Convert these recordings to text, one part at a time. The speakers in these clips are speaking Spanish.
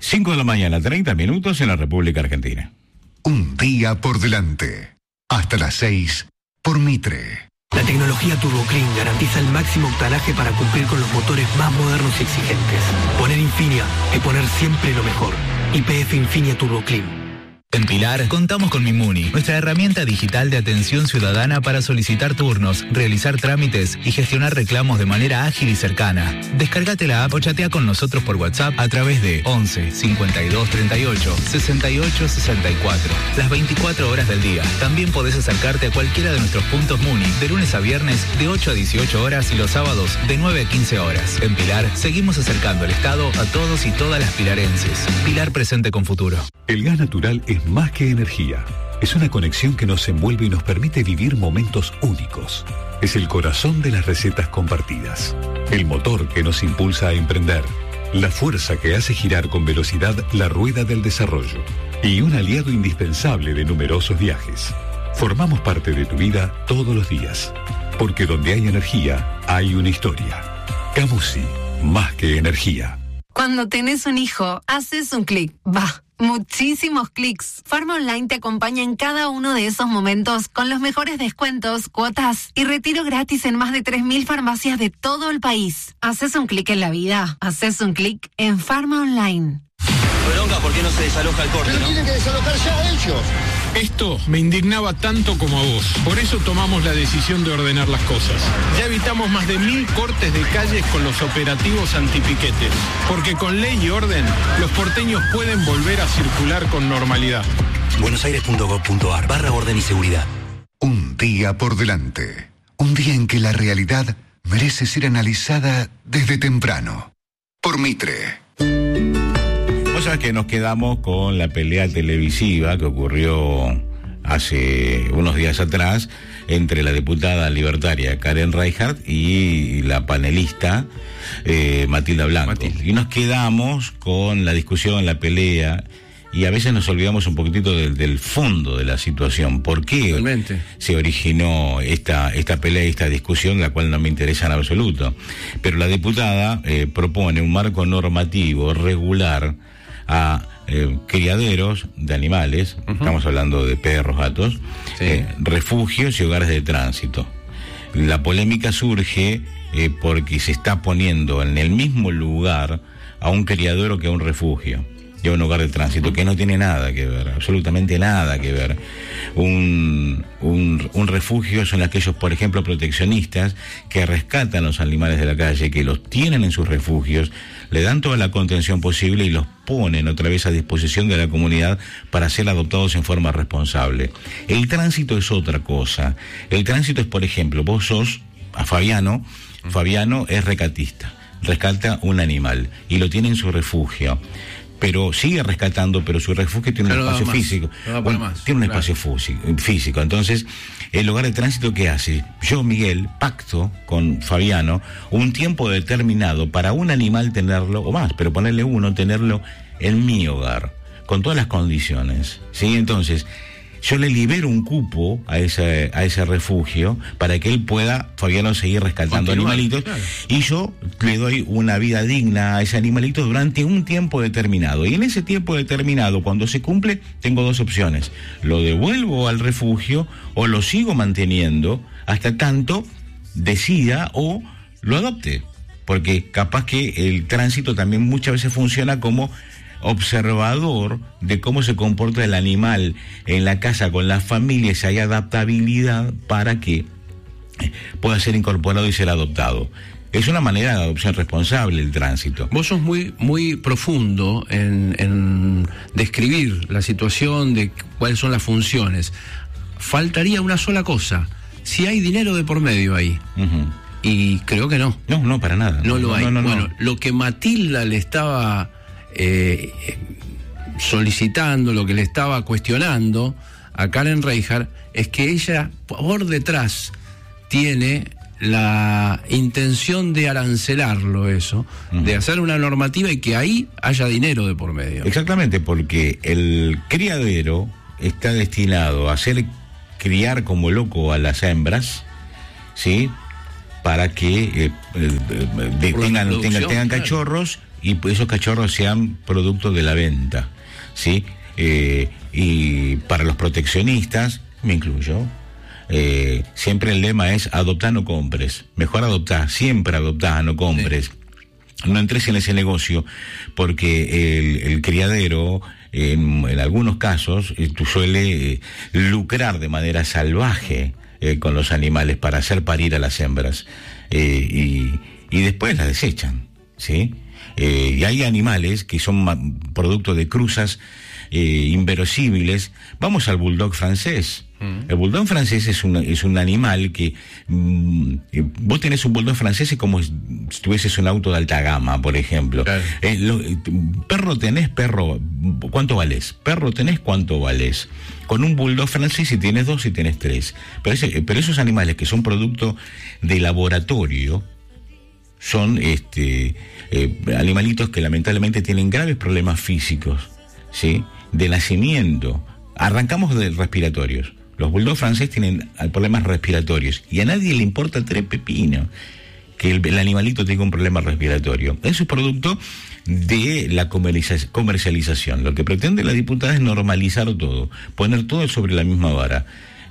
5 de la mañana, 30 minutos en la República Argentina. Un día por delante. Hasta las 6 por Mitre. La tecnología Turbo Clean garantiza el máximo octanaje para cumplir con los motores más modernos y exigentes. Poner Infinia es poner siempre lo mejor. YPF Infinia Turbo Clean. En Pilar contamos con Mimuni, nuestra herramienta digital de atención ciudadana para solicitar turnos, realizar trámites y gestionar reclamos de manera ágil y cercana. Descárgate la app o chatea con nosotros por WhatsApp a través de 11 52 38 68 64. Las 24 horas del día. También podés acercarte a cualquiera de nuestros puntos Muni de lunes a viernes de 8 a 18 horas y los sábados de 9 a 15 horas. En Pilar seguimos acercando el Estado a todos y todas las pilarenses. Pilar presente con futuro. El gas natural es más que energía. Es una conexión que nos envuelve y nos permite vivir momentos únicos. Es el corazón de las recetas compartidas. El motor que nos impulsa a emprender. La fuerza que hace girar con velocidad la rueda del desarrollo. Y un aliado indispensable de numerosos viajes. Formamos parte de tu vida todos los días. Porque donde hay energía, hay una historia. Camusi, más que energía. Cuando tenés un hijo, haces un clic. Muchísimos clics. Farma Online te acompaña en cada uno de esos momentos con los mejores descuentos, cuotas y retiro gratis en más de 3.000 farmacias de todo el país. Haces un clic en la vida. Haces un clic en Farma Online. Bronca, ¿por qué no se desaloja el corte? Pero tienen que desalojar ya ellos. Esto me indignaba tanto como a vos. Por eso tomamos la decisión de ordenar las cosas. Ya evitamos más de 1.000 cortes de calles con los operativos antipiquetes. Porque con ley y orden, los porteños pueden volver a circular con normalidad. buenosaires.gov.ar/orden y seguridad. Un día por delante. Un día en que la realidad merece ser analizada desde temprano. Por Mitre. Vos sabés que nos quedamos con la pelea televisiva que ocurrió hace unos días atrás entre la diputada libertaria Karen Reichardt y la panelista Matilda Blanco. Y nos quedamos con la discusión, la pelea, y a veces nos olvidamos un poquitito del fondo de la situación. ¿Por qué se originó esta pelea y esta discusión, la cual no me interesa en absoluto? Pero la diputada propone un marco normativo regular a criaderos de animales, estamos hablando de perros, gatos, refugios y hogares de tránsito. La polémica surge porque se está poniendo en el mismo lugar a un criadero que a un refugio y a un hogar de tránsito, que no tiene nada que ver, absolutamente nada que ver. Un refugio son aquellos, por ejemplo, proteccionistas que rescatan los animales de la calle, que los tienen en sus refugios, le dan toda la contención posible y los ponen otra vez a disposición de la comunidad para ser adoptados en forma responsable. El tránsito es otra cosa. El tránsito es, por ejemplo, vos sos a Fabiano es rescatista, rescata un animal y lo tiene en su refugio, pero sigue rescatando, pero su refugio tiene un espacio físico. Tiene un espacio físico. Entonces, el hogar de tránsito, ¿qué hace? Yo, Miguel, pacto con Fabiano un tiempo determinado para un animal tenerlo, o más, pero ponerle uno, tenerlo en mi hogar, con todas las condiciones, ¿sí? Entonces, yo le libero un cupo a ese refugio para que él pueda, Fabiano, seguir rescatando animalitos, y yo le doy una vida digna a ese animalito durante un tiempo determinado. Y en ese tiempo determinado, cuando se cumple, tengo dos opciones: lo devuelvo al refugio o lo sigo manteniendo hasta tanto decida o lo adopte. Porque capaz que el tránsito también muchas veces funciona como observador de cómo se comporta el animal en la casa con la familia, si hay adaptabilidad para que pueda ser incorporado y ser adoptado. Es una manera de adopción responsable el tránsito. Vos sos muy profundo en describir la situación de cuáles son las funciones. Faltaría una sola cosa: si hay dinero de por medio ahí. Y creo que no. No, para nada. No lo hay. Bueno, lo que Matilda le estaba solicitando, lo que le estaba cuestionando a Karen Reichardt, es que ella por detrás tiene la intención de arancelarlo eso, de hacer una normativa y que ahí haya dinero de por medio. Exactamente, porque el criadero está destinado a hacer criar como loco a las hembras, ¿sí? Para que tengan cachorros y esos cachorros sean producto de la venta, ¿sí? Y para los proteccionistas, me incluyo, siempre el lema es adoptar, no compres. Mejor adoptar, siempre adoptar, no compres. Sí. No entres en ese negocio, porque el criadero, en algunos casos, suele lucrar de manera salvaje con los animales para hacer parir a las hembras, y después las desechan, ¿sí? Y hay animales que son producto de cruzas inverosímiles. Vamos al bulldog francés. El bulldog francés es un animal que vos tenés un bulldog francés, es como si tuvieses un auto de alta gama, por ejemplo. Claro. Perro tenés, ¿cuánto valés? Perro tenés, ¿cuánto valés? Con un bulldog francés, si tienes 2, si tienes 3. Pero esos animales que son producto de laboratorio son animalitos que lamentablemente tienen graves problemas físicos, ¿sí? De nacimiento. Arrancamos de respiratorios. Los bulldogs franceses tienen problemas respiratorios y a nadie le importa 3 pepinos que el animalito tenga un problema respiratorio. Eso es producto de la comercialización. Lo que pretende la diputada es normalizar todo, poner todo sobre la misma vara.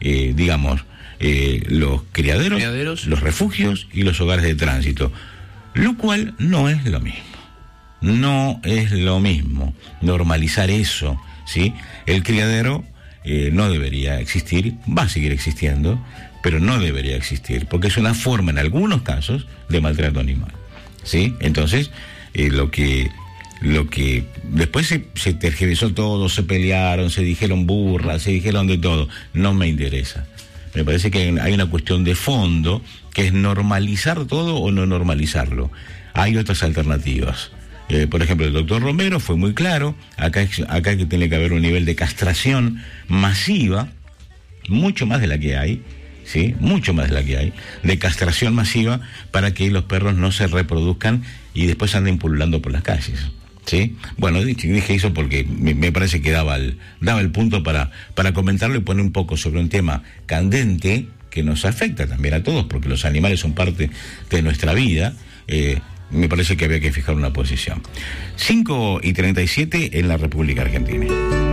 Los criaderos, los refugios y los hogares de tránsito, lo cual no es lo mismo. No es lo mismo normalizar eso, ¿sí? El criadero no debería existir, va a seguir existiendo, pero no debería existir, porque es una forma, en algunos casos, de maltrato animal, ¿sí? Entonces, lo que después se tergiversó todo, se pelearon, se dijeron burras, se dijeron de todo, no me interesa. Me parece que hay una cuestión de fondo, que es normalizar todo o no normalizarlo. Hay otras alternativas. Por ejemplo, el doctor Romero fue muy claro, acá que tiene que haber un nivel de castración masiva, mucho más de la que hay, ¿sí? Mucho más de la que hay, de castración masiva para que los perros no se reproduzcan y después anden pululando por las calles, ¿sí? Bueno, dije eso porque me parece que daba el punto para comentarlo y poner un poco sobre un tema candente que nos afecta también a todos, porque los animales son parte de nuestra vida. Me parece que había que fijar una posición. 5:37 en la República Argentina.